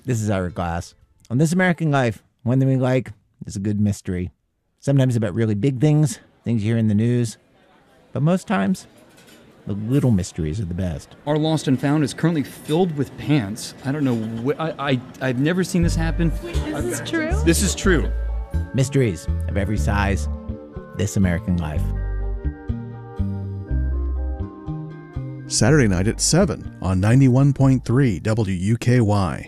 This is Ira Glass. On This American Life, one thing we like is a good mystery. Sometimes about really big things you hear in the news. But most times, the little mysteries are the best. Our Lost and Found is currently filled with pants. I don't know. I've never seen this happen. Is this true? This is true. Mysteries of every size. This American Life. Saturday night at 7 on 91.3 WUKY.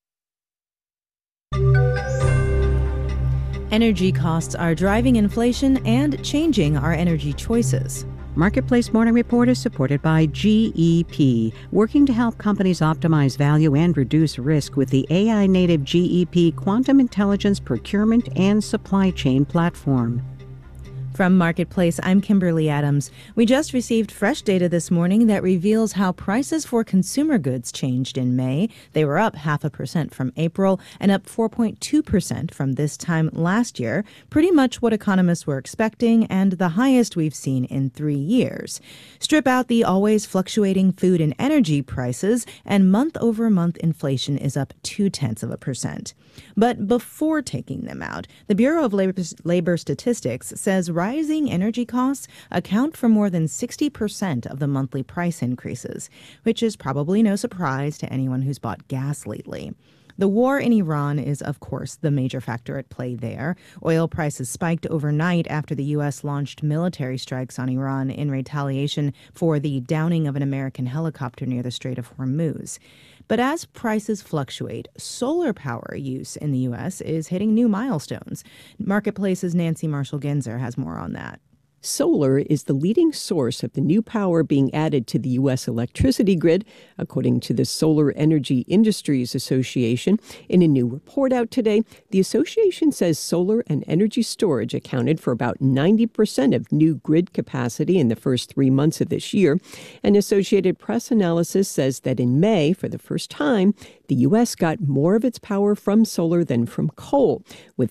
Energy costs are driving inflation and changing our energy choices. Marketplace Morning Report is supported by GEP, working to help companies optimize value and reduce risk with the AI-native GEP Quantum Intelligence Procurement and Supply Chain Platform. From Marketplace, I'm Kimberly Adams. We just received fresh data this morning that reveals how prices for consumer goods changed in May. They were up 0.5% from April and up 4.2% from this time last year, pretty much what economists were expecting and the highest we've seen in 3 years. Strip out the always fluctuating food and energy prices, and month-over-month inflation is up 0.2%. But before taking them out, the Bureau of Labor Statistics says rising energy costs account for more than 60% of the monthly price increases, which is probably no surprise to anyone who's bought gas lately. The war in Iran is, of course, the major factor at play there. Oil prices spiked overnight after the U.S. launched military strikes on Iran in retaliation for the downing of an American helicopter near the Strait of Hormuz. But as prices fluctuate, solar power use in the U.S. is hitting new milestones. Marketplace's Nancy Marshall-Genzer has more on that. Solar is the leading source of the new power being added to the U.S. electricity grid, according to the Solar Energy Industries Association. In a new report out today, the association says solar and energy storage accounted for about 90% of new grid capacity in the first 3 months of this year. And Associated Press analysis says that in May, for the first time, the U.S. got more of its power from solar than from coal, with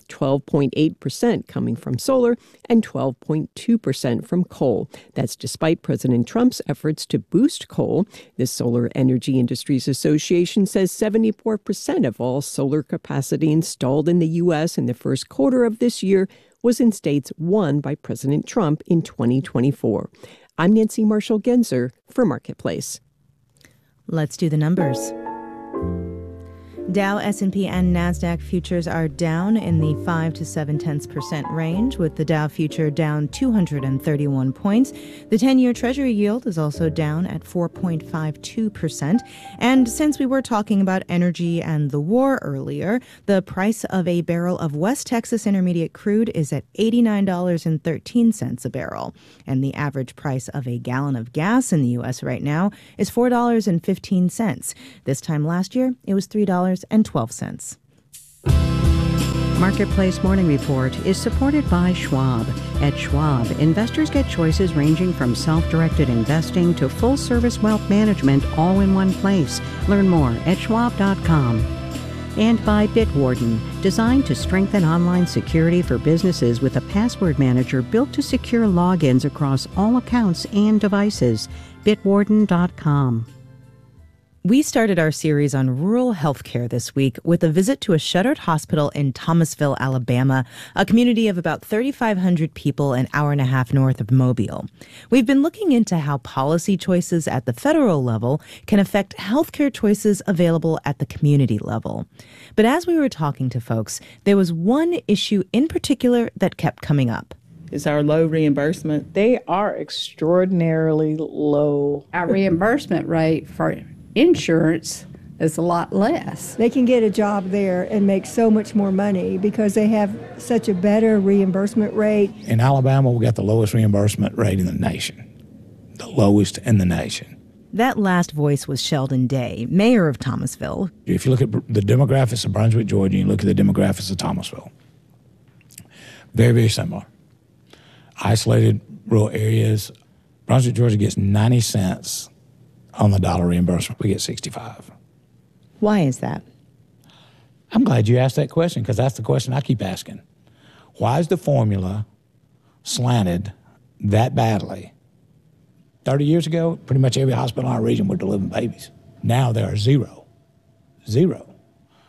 12.8% coming from solar and 12.2% from coal. That's despite President Trump's efforts to boost coal. The Solar Energy Industries Association says 74% of all solar capacity installed in the U.S. in the first quarter of this year was in states won by President Trump in 2024. I'm Nancy Marshall-Genzer for Marketplace. Let's do the numbers. Dow, S&P, and NASDAQ futures are down in the 5 to 0.7% range, with the Dow future down 231 points. The 10-year Treasury yield is also down at 4.52%. And since we were talking about energy and the war earlier, the price of a barrel of West Texas Intermediate crude is at $89.13 a barrel. And the average price of a gallon of gas in the U.S. right now is $4.15. This time last year, it was $3.12. Marketplace Morning Report is supported by Schwab. At Schwab, investors get choices ranging from self-directed investing to full-service wealth management all in one place. Learn more at schwab.com. And by Bitwarden, designed to strengthen online security for businesses with a password manager built to secure logins across all accounts and devices. Bitwarden.com. We started our series on rural health care this week with a visit to a shuttered hospital in Thomasville, Alabama, a community of about 3,500 people an hour and a half north of Mobile. We've been looking into how policy choices at the federal level can affect health care choices available at the community level. But as we were talking to folks, there was one issue in particular that kept coming up. Is our low reimbursement. They are extraordinarily low. Our reimbursement rate for insurance is a lot less. They can get a job there and make so much more money because they have such a better reimbursement rate. In Alabama, we got the lowest reimbursement rate in the nation. The lowest in the nation. That last voice was Sheldon Day, mayor of Thomasville. If you look at the demographics of Brunswick, Georgia, and you look at the demographics of Thomasville, very, very similar. Isolated rural areas. Brunswick, Georgia gets 90 cents on the dollar reimbursement. We get 65. Why is that? I'm glad you asked that question because that's the question I keep asking. Why is the formula slanted that badly? 30 years ago, pretty much every hospital in our region were delivering babies. Now there are zero.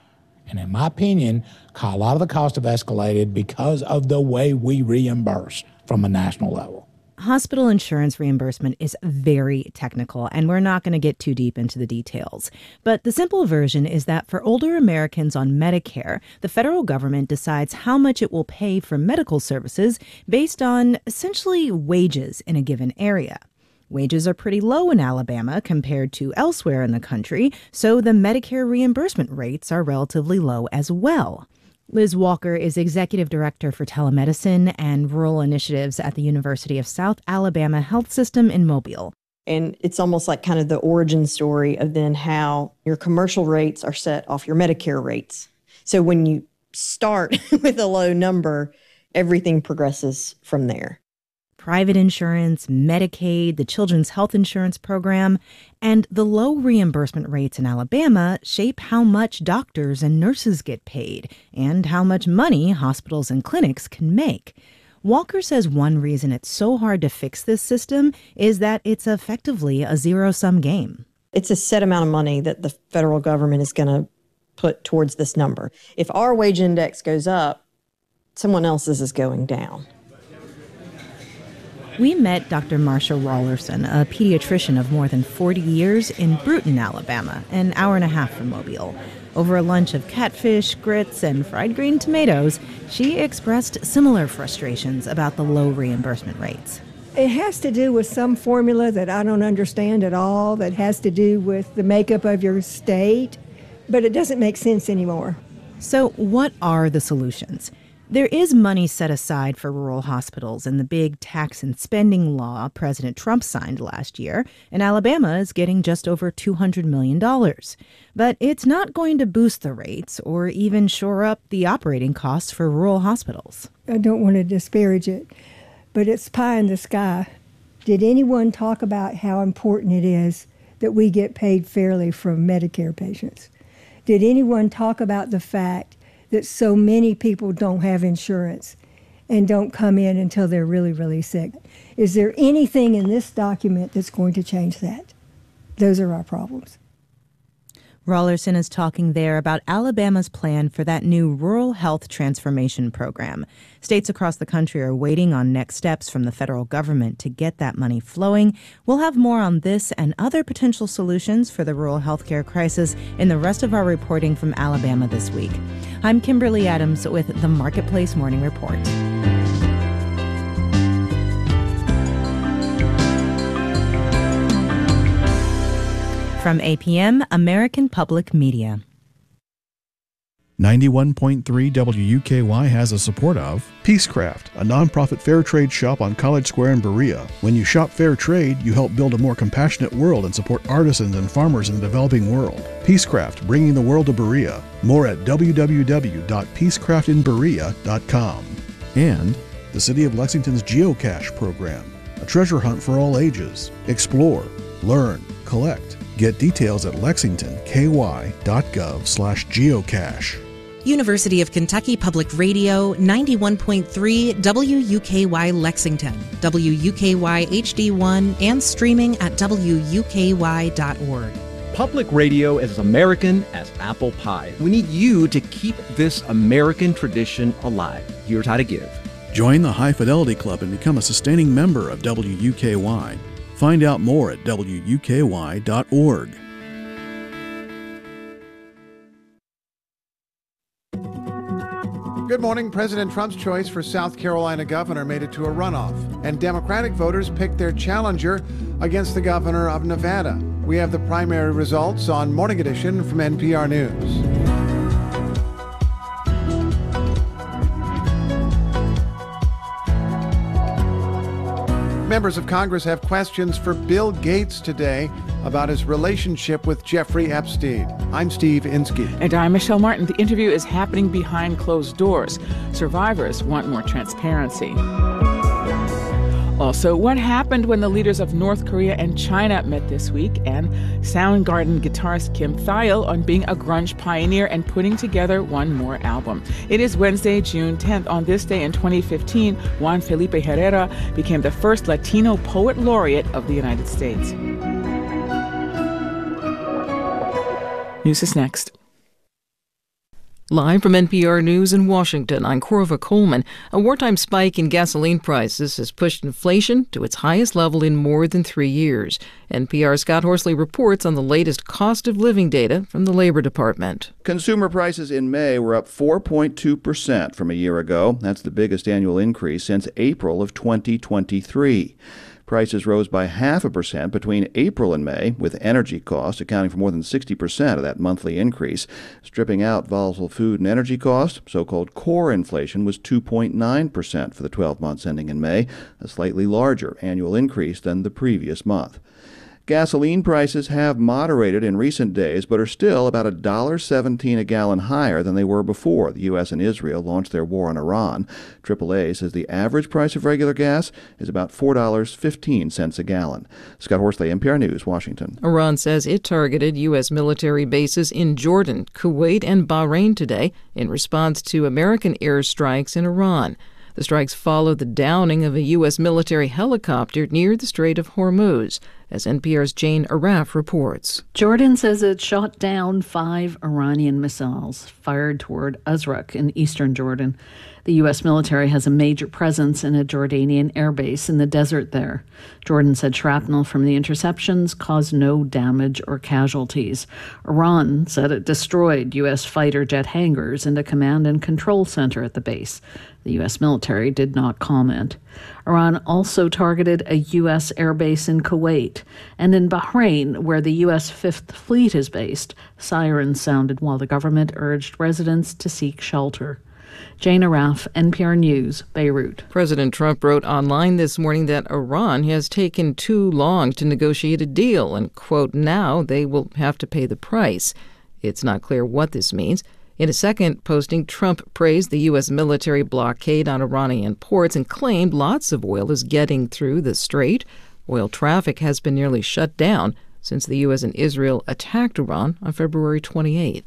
And in my opinion, a lot of the costs have escalated because of the way we reimburse from a national level. Hospital insurance reimbursement is very technical, and we're not going to get too deep into the details. But the simple version is that for older Americans on Medicare, the federal government decides how much it will pay for medical services based on essentially wages in a given area. Wages are pretty low in Alabama compared to elsewhere in the country, so the Medicare reimbursement rates are relatively low as well. Liz Walker is Executive Director for Telemedicine and Rural Initiatives at the University of South Alabama Health System in Mobile. And it's almost like kind of the origin story of then how your commercial rates are set off your Medicare rates. So when you start with a low number, everything progresses from there. Private insurance, Medicaid, the Children's Health Insurance Program, and the low reimbursement rates in Alabama shape how much doctors and nurses get paid and how much money hospitals and clinics can make. Walker says one reason it's so hard to fix this system is that it's effectively a zero-sum game. It's a set amount of money that the federal government is going to put towards this number. If our wage index goes up, someone else's is going down. We met Dr. Marsha Rollerson, a pediatrician of more than 40 years in Bruton, Alabama, an hour and a half from Mobile. Over a lunch of catfish, grits, and fried green tomatoes, she expressed similar frustrations about the low reimbursement rates. It has to do with some formula that I don't understand at all, that has to do with the makeup of your state, but it doesn't make sense anymore. So what are the solutions? There is money set aside for rural hospitals in the big tax and spending law President Trump signed last year, and Alabama is getting just over $200 million. But it's not going to boost the rates or even shore up the operating costs for rural hospitals. I don't want to disparage it, but it's pie in the sky. Did anyone talk about how important it is that we get paid fairly from Medicare patients? Did anyone talk about the fact that so many people don't have insurance and don't come in until they're really, really sick? Is there anything in this document that's going to change that? Those are our problems. Rollerson is talking there about Alabama's plan for that new Rural Health Transformation Program. States across the country are waiting on next steps from the federal government to get that money flowing. We'll have more on this and other potential solutions for the rural healthcare crisis in the rest of our reporting from Alabama this week. I'm Kimberly Adams with the Marketplace Morning Report. From APM, American Public Media. 91.3 WUKY has the support of Peacecraft, a nonprofit fair trade shop on College Square in Berea. When you shop fair trade, you help build a more compassionate world and support artisans and farmers in the developing world. Peacecraft, bringing the world to Berea. More at www.peacecraftinberea.com. And the City of Lexington's Geocache program, a treasure hunt for all ages. Explore, learn, collect. Get details at lexingtonky.gov/geocache. University of Kentucky Public Radio, 91.3 WUKY Lexington, WUKY HD1, and streaming at WUKY.org. Public radio is as American as apple pie. We need you to keep this American tradition alive. Here's how to give. Join the High Fidelity Club and become a sustaining member of WUKY. Find out more at WUKY.org. Good morning. President Trump's choice for South Carolina governor made it to a runoff, and Democratic voters picked their challenger against the governor of Nevada. We have the primary results on Morning Edition from NPR News. Members of Congress have questions for Bill Gates today about his relationship with Jeffrey Epstein. I'm Steve Inskeep. And I'm Michelle Martin. The interview is happening behind closed doors. Survivors want more transparency. Also, what happened when the leaders of North Korea and China met this week, and Soundgarden guitarist Kim Thayil on being a grunge pioneer and putting together one more album. It is Wednesday, June 10th. On this day in 2015, Juan Felipe Herrera became the first Latino poet laureate of the United States. News is next. Live from NPR News in Washington, I'm Corva Coleman. A wartime spike in gasoline prices has pushed inflation to its highest level in more than 3 years. NPR's Scott Horsley reports on the latest cost of living data from the Labor Department. Consumer prices in May were up 4.2% from a year ago. That's the biggest annual increase since April of 2023. Prices rose by 0.5% between April and May, with energy costs accounting for more than 60% of that monthly increase. Stripping out volatile food and energy costs, so-called core inflation was 2.9% for the 12 months ending in May, a slightly larger annual increase than the previous month. Gasoline prices have moderated in recent days, but are still about $1.17 a gallon higher than they were before the U.S. and Israel launched their war on Iran. AAA says the average price of regular gas is about $4.15 a gallon. Scott Horsley, NPR News, Washington. Iran says it targeted U.S. military bases in Jordan, Kuwait, and Bahrain today in response to American airstrikes in Iran. The strikes follow the downing of a U.S. military helicopter near the Strait of Hormuz, as NPR's Jane Araf reports. Jordan says it shot down 5 Iranian missiles fired toward Azraq in eastern Jordan. The U.S. military has a major presence in a Jordanian airbase in the desert there. Jordan said shrapnel from the interceptions caused no damage or casualties. Iran said it destroyed U.S. fighter jet hangars and a command and control center at the base. The U.S. military did not comment. Iran also targeted a U.S. airbase in Kuwait. And in Bahrain, where the U.S. Fifth Fleet is based, sirens sounded while the government urged residents to seek shelter. Jane Araf, NPR News, Beirut. President Trump wrote online this morning that Iran has taken too long to negotiate a deal and, quote, now they will have to pay the price. It's not clear what this means. In a second posting, Trump praised the U.S. military blockade on Iranian ports and claimed lots of oil is getting through the strait. Oil traffic has been nearly shut down since the U.S. and Israel attacked Iran on February 28th.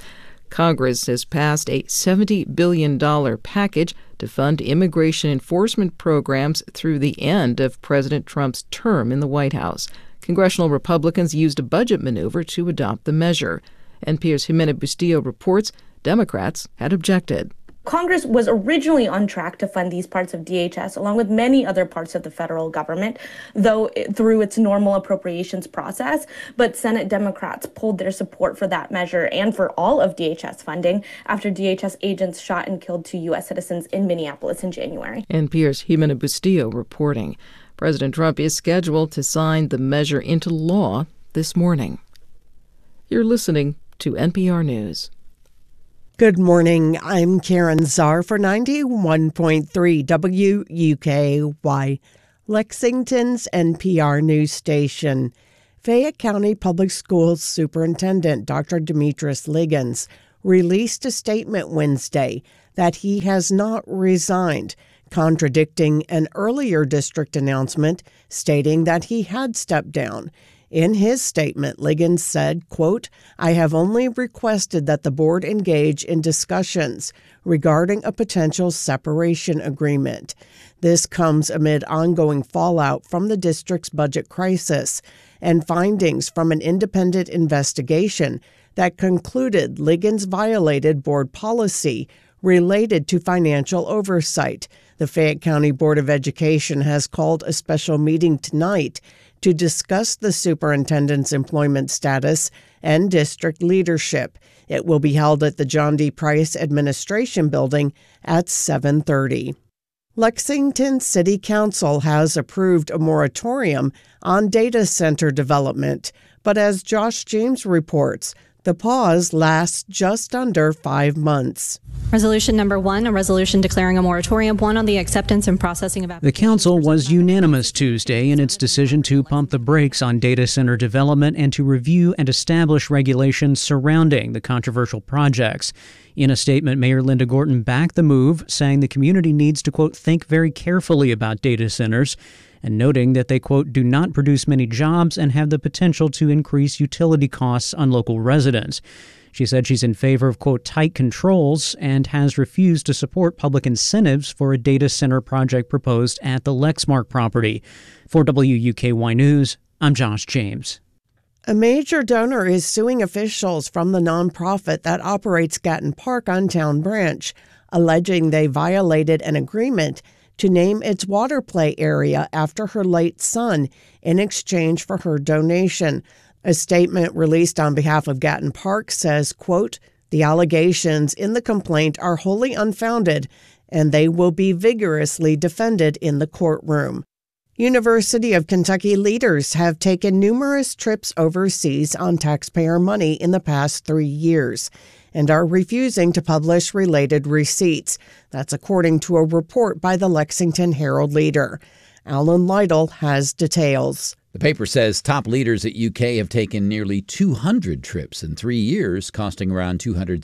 Congress has passed a $70 billion package to fund immigration enforcement programs through the end of President Trump's term in the White House. Congressional Republicans used a budget maneuver to adopt the measure. NPR's Jimena Bustillo reports Democrats had objected. Congress was originally on track to fund these parts of DHS, along with many other parts of the federal government, though through its normal appropriations process. But Senate Democrats pulled their support for that measure and for all of DHS funding after DHS agents shot and killed 2 U.S. citizens in Minneapolis in January. NPR's Jimena Bustillo reporting. President Trump is scheduled to sign the measure into law this morning. You're listening to NPR News. Good morning. I'm Karen Czar for 91.3 WUKY, Lexington's NPR news station. Fayette County Public Schools Superintendent Dr. Demetrius Liggins released a statement Wednesday that he has not resigned, contradicting an earlier district announcement stating that he had stepped down. In his statement, Liggins said, quote, I have only requested that the board engage in discussions regarding a potential separation agreement. This comes amid ongoing fallout from the district's budget crisis and findings from an independent investigation that concluded Liggins violated board policy related to financial oversight. The Fayette County Board of Education has called a special meeting tonight to discuss the superintendent's employment status and district leadership. It will be held at the John D. Price Administration Building at 7:30. Lexington City Council has approved a moratorium on data center development, but as Josh James reports, the pause lasts just under 5 months. Resolution number 1, a resolution declaring a moratorium on the acceptance and processing of applications. The council was unanimous Tuesday in its decision to pump the brakes on data center development and to review and establish regulations surrounding the controversial projects. In a statement, Mayor Linda Gorton backed the move, saying the community needs to, quote, think very carefully about data centers, and noting that they, quote, do not produce many jobs and have the potential to increase utility costs on local residents. She said she's in favor of, quote, tight controls and has refused to support public incentives for a data center project proposed at the Lexmark property. For WUKY News, I'm Josh James. A major donor is suing officials from the nonprofit that operates Gatton Park on Town Branch, alleging they violated an agreement to name its water play area after her late son in exchange for her donation. A statement released on behalf of Gatton Park says, quote, "The allegations in the complaint are wholly unfounded, and they will be vigorously defended in the courtroom." University of Kentucky leaders have taken numerous trips overseas on taxpayer money in the past 3 years and are refusing to publish related receipts. That's according to a report by the Lexington Herald-Leader. Alan Lytle has details. The paper says top leaders at UK have taken nearly 200 trips in 3 years, costing around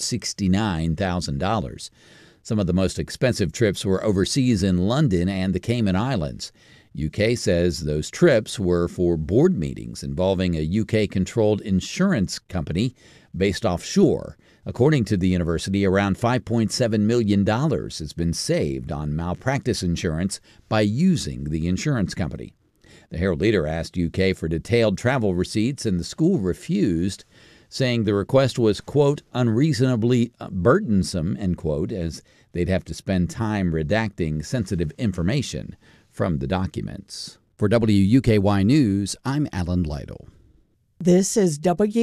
$269,000. Some of the most expensive trips were overseas in London and the Cayman Islands. UK says those trips were for board meetings involving a UK-controlled insurance company based offshore. According to the university, around $5.7 million has been saved on malpractice insurance by using the insurance company. The Herald-Leader asked UK for detailed travel receipts, and the school refused, saying the request was, quote, unreasonably burdensome, end quote, as they'd have to spend time redacting sensitive information from the documents. For WUKY News, I'm Alan Lytle. This is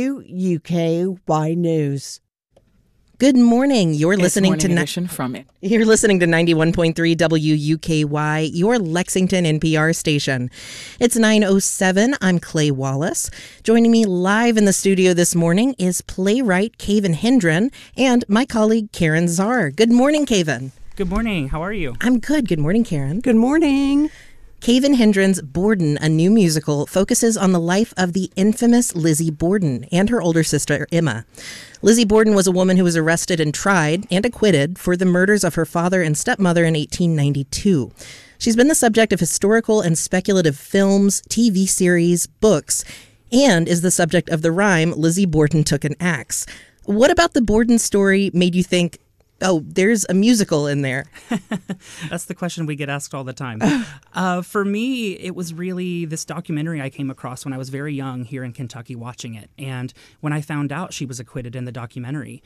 WUKY News. Good morning. You're listening to from it. You're listening to 91.3 WUKY, your Lexington NPR station. It's 9:07. I'm Clay Wallace. Joining me live in the studio this morning is playwright Kaven Hendren and my colleague Karen Czar. Good morning, Kaven. Good morning. How are you? I'm good. Good morning, Karen. Good morning. Kaven Hendren's Borden, a new musical, focuses on the life of the infamous Lizzie Borden and her older sister, Emma. Lizzie Borden was a woman who was arrested and tried and acquitted for the murders of her father and stepmother in 1892. She's been the subject of historical and speculative films, TV series, books, and is the subject of the rhyme, Lizzie Borden took an axe. What about the Borden story made you think, oh, there's a musical in there? That's the question we get asked all the time. For me, it was really this documentary I came across when I was very young here in Kentucky watching it. And when I found out she was acquitted in the documentary,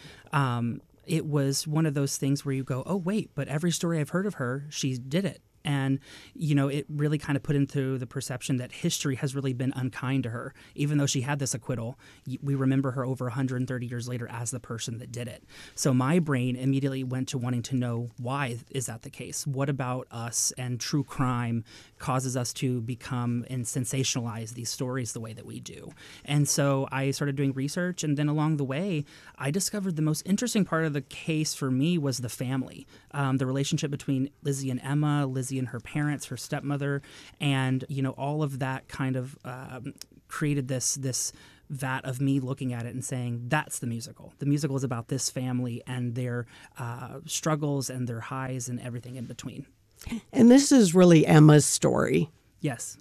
it was one of those things where you go, oh, wait, but every story I've heard of her, she did it. And, you know, it really kind of put into the perception that history has really been unkind to her. Even though she had this acquittal, we remember her over 130 years later as the person that did it. So my brain immediately went to wanting to know, why is that the case? What about us and true crime causes us to become and sensationalize these stories the way that we do? And so I started doing research, and then along the way, I discovered the most interesting part of the case for me was the family, the relationship between Lizzie and Emma, Lizzie and her parents, her stepmother, and, you know, all of that kind of created this vat of me looking at it and saying, that's the musical. The musical is about this family and their struggles and their highs and everything in between. And this is really Emma's story. Yes.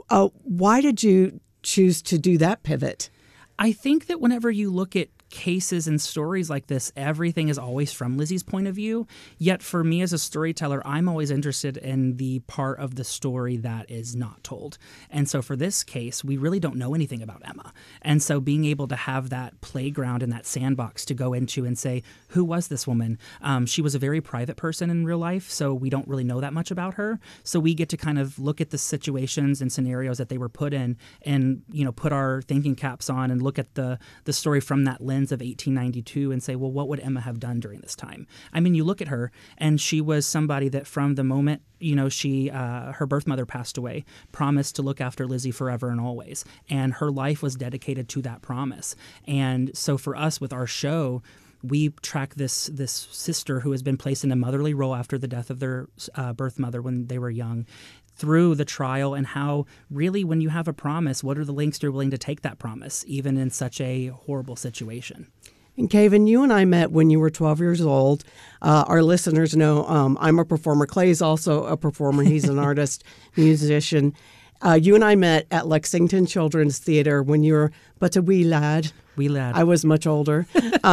Why did you choose to do that pivot? I think that whenever you look at cases and stories like this, everything is always from Lizzie's point of view. Yet for me as a storyteller, I'm always interested in the part of the story that is not told. And so for this case, we really don't know anything about Emma. And so being able to have that playground and that sandbox to go into and say, who was this woman? She was a very private person in real life, so we don't really know that much about her. So we get to kind of look at the situations and scenarios that they were put in and, you know, put our thinking caps on and look at the story from that lens of 1892 and say, well, what would Emma have done during this time? I mean, you look at her, and she was somebody that from the moment, you know, she her birth mother passed away, promised to look after Lizzie forever and always, and her life was dedicated to that promise. And so for us with our show, we track this sister who has been placed in a motherly role after the death of their birth mother when they were young, through the trial, and how really when you have a promise, what are the lengths you're willing to take that promise, even in such a horrible situation. And Kaven, you and I met when you were 12 years old. Our listeners know I'm a performer. Clay's also a performer. He's an artist, musician. You and I met at Lexington Children's Theater when you were but a wee lad. Wee lad. I was much older.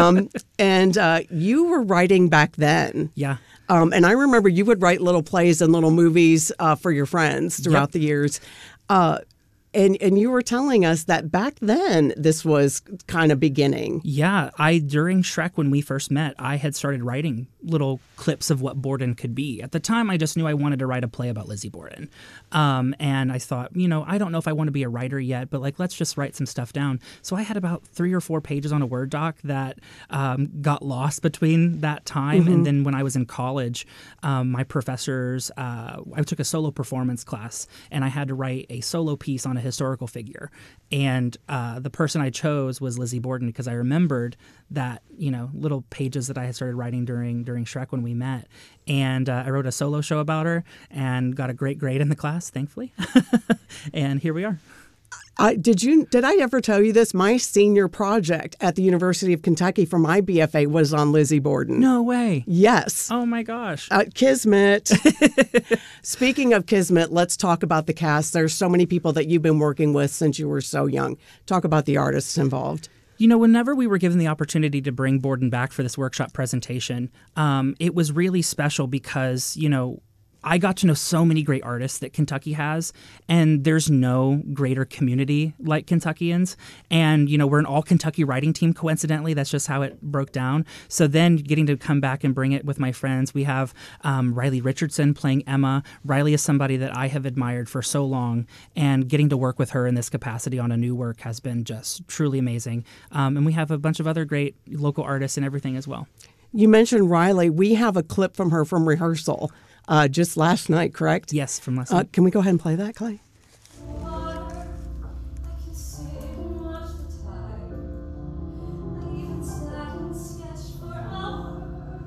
And you were writing back then. Yeah. And I remember you would write little plays and little movies for your friends throughout the years. And you were telling us that back then this was kind of beginning. Yeah, during Shrek, when we first met, I had started writing little clips of what Borden could be. At the time, I just knew I wanted to write a play about Lizzie Borden. And I thought, I don't know if I want to be a writer yet, but let's just write some stuff down. So I had about 3 or 4 pages on a Word doc that got lost between that time. And then when I was in college, my professors, I took a solo performance class, and I had to write a solo piece on a historical figure. And the person I chose was Lizzie Borden, because I remembered that, little pages that I had started writing during Shrek when we met. And I wrote a solo show about her and got a great grade in the class, thankfully. And here we are. Did I ever tell you this? My senior project at the University of Kentucky for my BFA was on Lizzie Borden. No way. Yes. Oh, my gosh. Kismet. Speaking of Kismet, let's talk about the cast. There's so many people that you've been working with since you were so young. Talk about the artists involved. Whenever we were given the opportunity to bring Borden back for this workshop presentation, it was really special because, I got to know so many great artists that Kentucky has, and there's no greater community like Kentuckians. And, we're an all-Kentucky writing team, coincidentally. That's just how it broke down. So then getting to come back and bring it with my friends, we have Riley Richardson playing Emma. Riley is somebody that I have admired for so long, and getting to work with her in this capacity on a new work has been just truly amazing. And we have a bunch of other great local artists and everything as well. You mentioned Riley. We have a clip from her from rehearsal. Just last night, correct? Yes, from last night. Can we go ahead and play that, Clay?